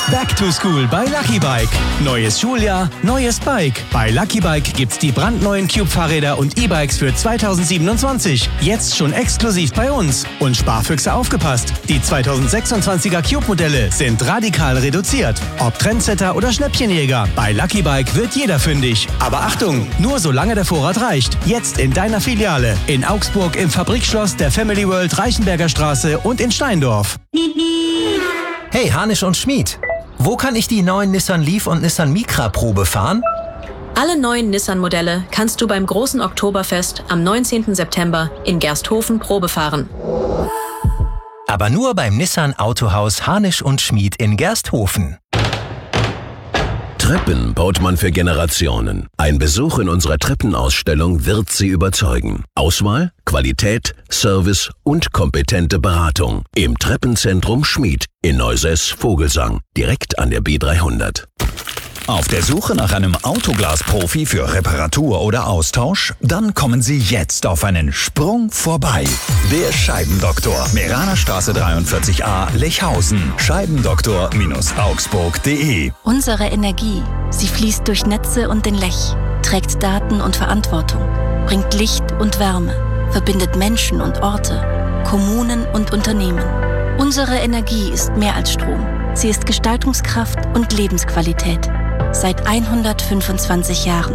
Back to School bei Lucky Bike. Neues Schuljahr, neues Bike. Bei Lucky Bike gibt's die brandneuen Cube-Fahrräder und E-Bikes für 2027. Jetzt schon exklusiv bei uns. Und Sparfüchse aufgepasst. Die 2026er Cube-Modelle sind radikal reduziert. Ob Trendsetter oder Schnäppchenjäger, bei Lucky Bike wird jeder fündig. Aber Achtung, nur solange der Vorrat reicht. Jetzt in deiner Filiale. In Augsburg im Fabrikschloss der Family World Reichenberger Straße und in Steindorf. Hey, Hanisch und Schmid. Wo kann ich die neuen Nissan Leaf und Nissan Micra Probe fahren? Alle neuen Nissan-Modelle kannst du beim großen Oktoberfest am 19. September in Gersthofen Probe fahren. Aber nur beim Nissan Autohaus Hanisch und Schmid in Gersthofen. Treppen baut man für Generationen. Ein Besuch in unserer Treppenausstellung wird Sie überzeugen. Auswahl, Qualität, Service und kompetente Beratung. Im Treppenzentrum Schmid in Neusäß-Vogelsang, direkt an der B300. Auf der Suche nach einem Autoglas-Profi für Reparatur oder Austausch? Dann kommen Sie jetzt auf einen Sprung vorbei. Der Scheibendoktor. Meraner Straße 43a, Lechhausen. Scheibendoktor-augsburg.de. Unsere Energie, sie fließt durch Netze und den Lech, trägt Daten und Verantwortung, bringt Licht und Wärme, verbindet Menschen und Orte, Kommunen und Unternehmen. Unsere Energie ist mehr als Strom. Sie ist Gestaltungskraft und Lebensqualität. Seit 125 Jahren.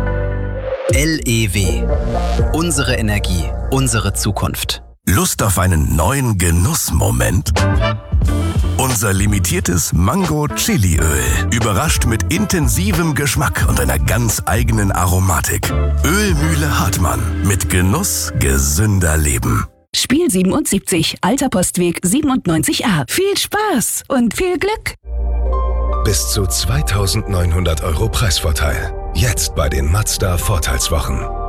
LEW. Unsere Energie, unsere Zukunft. Lust auf einen neuen Genussmoment? Unser limitiertes Mango-Chili-Öl überrascht mit intensivem Geschmack und einer ganz eigenen Aromatik. Ölmühle Hartmann. Mit Genuss gesünder Leben. Spiel 77, Alter Postweg 97a. Viel Spaß und viel Glück! Bis zu 2.900 € Preisvorteil. Jetzt bei den Mazda Vorteilswochen.